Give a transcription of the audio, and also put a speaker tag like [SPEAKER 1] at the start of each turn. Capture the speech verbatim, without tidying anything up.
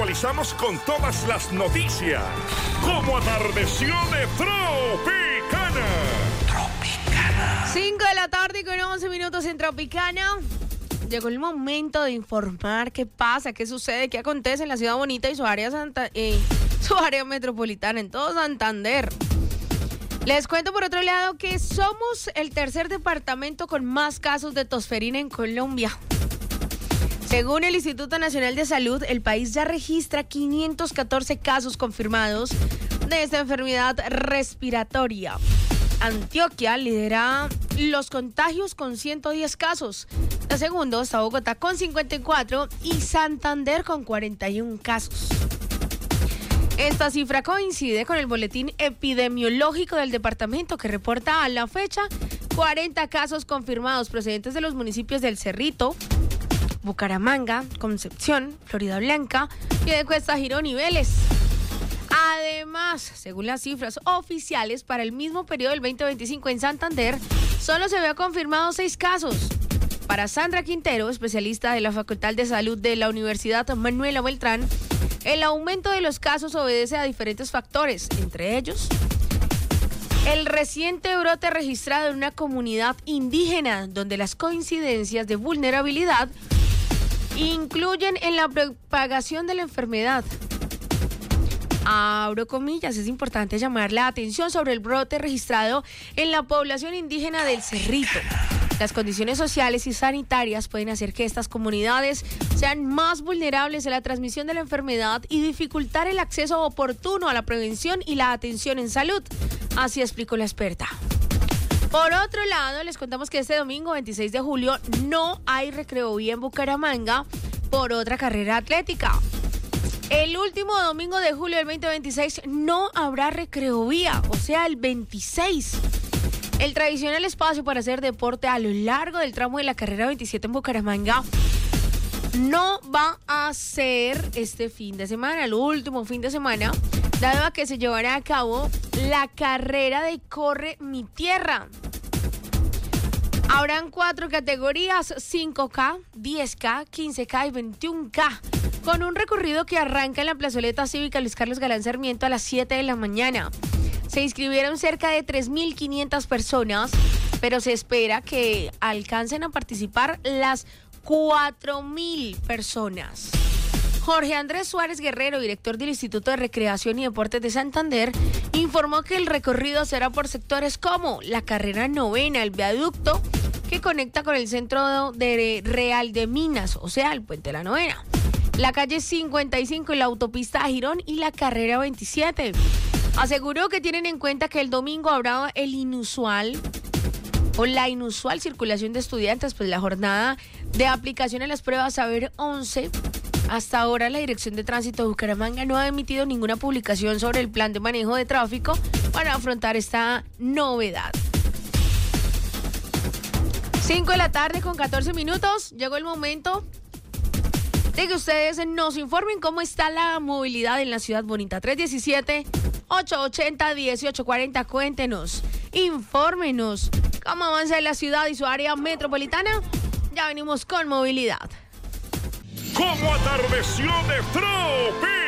[SPEAKER 1] actualizamos con todas las noticias. Como atardeció de Tropicana.
[SPEAKER 2] Tropicana. cinco de la tarde con once minutos en Tropicana. Llegó el momento de informar qué pasa, qué sucede, qué acontece en la ciudad bonita y su área, Santa, eh, su área metropolitana, en todo Santander. Les cuento por otro lado que somos el tercer departamento con más casos de tosferina en Colombia. Según el Instituto Nacional de Salud, el país ya registra quinientos catorce casos confirmados de esta enfermedad respiratoria. Antioquia lidera los contagios con ciento diez casos. El segundo está Bogotá con cincuenta y cuatro y Santander con cuarenta y uno casos. Esta cifra coincide con el boletín epidemiológico del departamento que reporta a la fecha cuarenta casos confirmados procedentes de los municipios del Cerrito, Bucaramanga, Concepción, Florida Blanca, Piedecuesta, Girón y Vélez. Además, según las cifras oficiales, para el mismo periodo del veinte veinticinco en Santander, solo se había confirmado seis casos. Para Sandra Quintero, especialista de la Facultad de Salud de la Universidad Manuela Beltrán, el aumento de los casos obedece a diferentes factores, entre ellos el reciente brote registrado en una comunidad indígena, donde las coincidencias de vulnerabilidad incluyen en la propagación de la enfermedad. Abro comillas, es importante llamar la atención sobre el brote registrado en la población indígena del Cerrito. Las condiciones sociales y sanitarias pueden hacer que estas comunidades sean más vulnerables a la transmisión de la enfermedad y dificultar el acceso oportuno a la prevención y la atención en salud. Así explicó la experta. Por otro lado, les contamos que este domingo veintiséis de julio no hay recreovía en Bucaramanga por otra carrera atlética. El último domingo de julio del veinte veintiséis no habrá recreovía, o sea, el veintiséis. El tradicional espacio para hacer deporte a lo largo del tramo de la carrera veintisiete en Bucaramanga no va a ser este fin de semana, el último fin de semana, dado a que se llevará a cabo la carrera de Corre Mi Tierra. Habrán cuatro categorías, cinco K, diez K, quince K y veintiuno K, con un recorrido que arranca en la plazoleta cívica Luis Carlos Galán Sarmiento a las siete de la mañana. Se inscribieron cerca de tres mil quinientas personas, pero se espera que alcancen a participar las cuatro mil personas. Jorge Andrés Suárez Guerrero, director del Instituto de Recreación y Deportes de Santander, informó que el recorrido será por sectores como la carrera novena, el viaducto que conecta con el centro de Real de Minas, o sea, el puente de la novena, la calle cincuenta y cinco y la autopista a Girón y la carrera veintisiete. Aseguró que tienen en cuenta que el domingo habrá el inusual o la inusual circulación de estudiantes, pues la jornada de aplicación a las pruebas Saber once. Hasta ahora la Dirección de Tránsito de Bucaramanga no ha emitido ninguna publicación sobre el plan de manejo de tráfico para afrontar esta novedad. cinco de la tarde con catorce minutos, llegó el momento de que ustedes nos informen cómo está la movilidad en la ciudad bonita. tres uno siete, ocho ocho cero, uno ocho cuatro cero, cuéntenos, infórmenos cómo avanza en la ciudad y su área metropolitana. Ya venimos con movilidad.
[SPEAKER 1] Como atardeció de Tropicana.